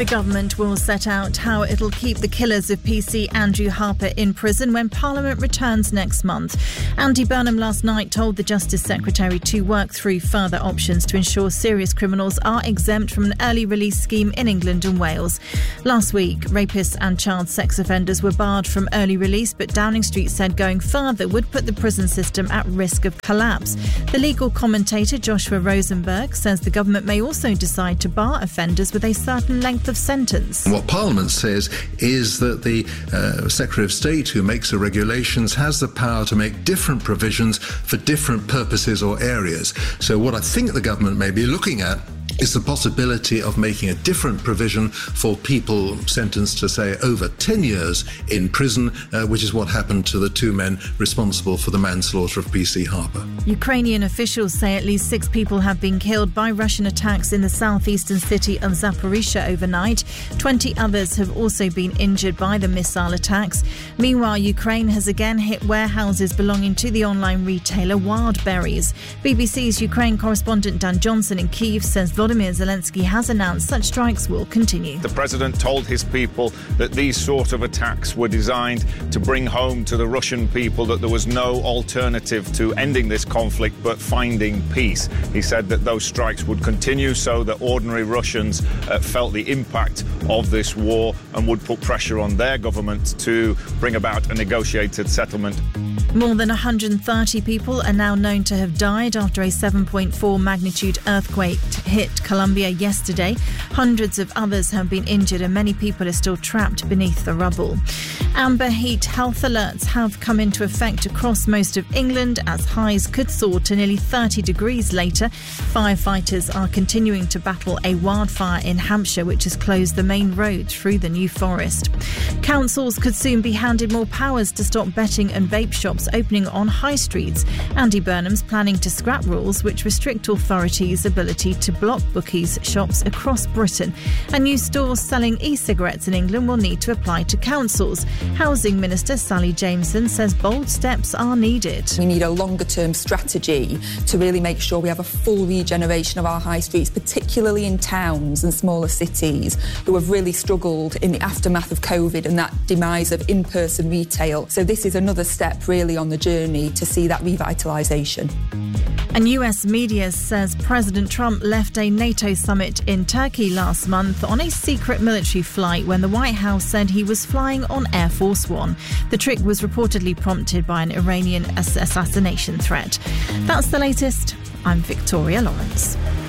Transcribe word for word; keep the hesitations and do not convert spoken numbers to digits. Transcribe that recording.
The government will set out how it'll keep the killers of P C Andrew Harper in prison when Parliament returns next month. Andy Burnham last night told the Justice Secretary to work through further options to ensure serious criminals are exempt from an early release scheme in England and Wales. Last week, rapists and child sex offenders were barred from early release, but Downing Street said going further would put the prison system at risk of collapse. The legal commentator Joshua Rosenberg says the government may also decide to bar offenders with a certain length of sentence. What Parliament says is that the uh, Secretary of State who makes the regulations has the power to make different provisions for different purposes or areas. So what I think the government may be looking at is the possibility of making a different provision for people sentenced to, say, over ten years in prison, uh, which is what happened to the two men responsible for the manslaughter of P C Harper. Ukrainian officials say at least six people have been killed by Russian attacks in the southeastern city of Zaporizhzhia overnight. twenty others have also been injured by the missile attacks. Meanwhile, Ukraine has again hit warehouses belonging to the online retailer Wildberries. B B C's Ukraine correspondent Dan Johnson in Kyiv says Volodymyr Zelensky has announced such strikes will continue. The president told his people that these sort of attacks were designed to bring home to the Russian people that there was no alternative to ending this conflict but finding peace. He said that those strikes would continue so that ordinary Russians uh, felt the impact of this war and would put pressure on their government to bring about a negotiated settlement. More than one hundred thirty people are now known to have died after a seven point four magnitude earthquake hit Colombia yesterday. Hundreds of others have been injured and many people are still trapped beneath the rubble. Amber heat health alerts have come into effect across most of England as highs could soar to nearly thirty degrees later. Firefighters are continuing to battle a wildfire in Hampshire which has closed the main road through the New Forest. Councils could soon be handed more powers to stop betting and vape shops opening on high streets. Andy Burnham's planning to scrap rules which restrict authorities' ability to block bookies' shops across Britain. And new stores selling e-cigarettes in England will need to apply to councils. Housing Minister Sally Jameson says bold steps are needed. We need a longer-term strategy to really make sure we have a full regeneration of our high streets, particularly in towns and smaller cities who have really struggled in the aftermath of COVID and that demise of in-person retail. So this is another step really on the journey to see that revitalisation. And U S media says President Trump left a NATO summit in Turkey last month on a secret military flight when the White House said he was flying on Air Force One. The trick was reportedly prompted by an Iranian assassination threat. That's the latest. I'm Victoria Lawrence.